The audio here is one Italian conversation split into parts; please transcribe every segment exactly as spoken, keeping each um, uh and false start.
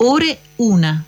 ore una.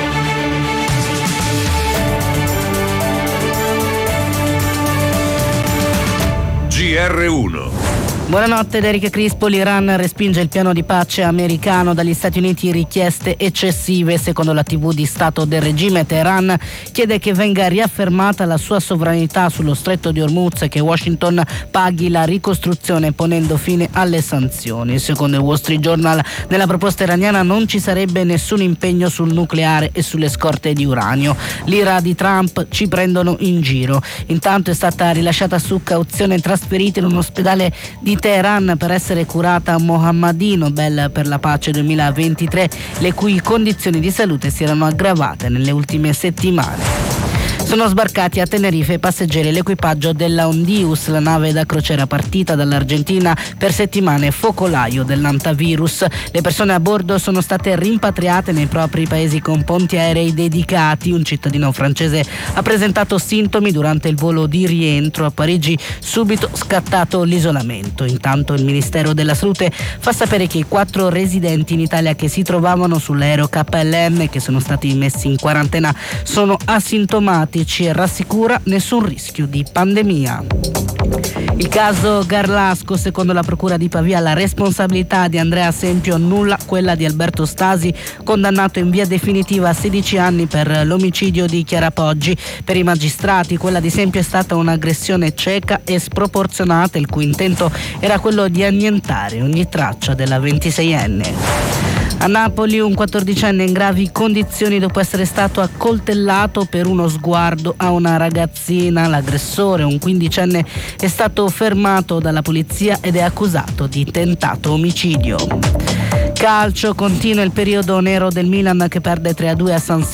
G R uno. Buonanotte da Enrico Crispo. L'Iran respinge il piano di pace americano. Dagli Stati Uniti richieste eccessive. Secondo la tivù di Stato del regime, Teheran chiede che venga riaffermata la sua sovranità sullo stretto di Hormuz e che Washington paghi la ricostruzione ponendo fine alle sanzioni. Secondo il Wall Street Journal, nella proposta iraniana non ci sarebbe nessun impegno sul nucleare e sulle scorte di uranio. L'ira di Trump: ci prendono in giro. Intanto è stata rilasciata su cauzione e trasferita in un ospedale di Teheran per essere curata a Mohammadi, Nobel per la pace duemilaventitré, le cui condizioni di salute si erano aggravate nelle ultime settimane. Sono sbarcati a Tenerife i passeggeri e l'equipaggio della Ondius, la nave da crociera partita dall'Argentina per settimane focolaio dell'antavirus. Le persone a bordo sono state rimpatriate nei propri paesi con ponti aerei dedicati. Un cittadino francese ha presentato sintomi durante il volo di rientro a Parigi, subito scattato l'isolamento. Intanto il Ministero della Salute fa sapere che i quattro residenti in Italia che si trovavano sull'aereo K L M, che sono stati messi in quarantena, sono asintomatici e rassicura nessun rischio di pandemia. Il caso Garlasco: secondo la procura di Pavia la responsabilità di Andrea Sempio, nulla quella di Alberto Stasi, condannato in via definitiva a sedici anni per l'omicidio di Chiara Poggi. Per i magistrati quella di Sempio è stata un'aggressione cieca e sproporzionata, il cui intento era quello di annientare ogni traccia della ventiseienne. A Napoli un quattordicenne in gravi condizioni dopo essere stato accoltellato per uno sguardo a una ragazzina. L'aggressore, un quindicenne, è stato fermato dalla polizia ed è accusato di tentato omicidio. Calcio: continua il periodo nero del Milan che perde tre a due a San Siro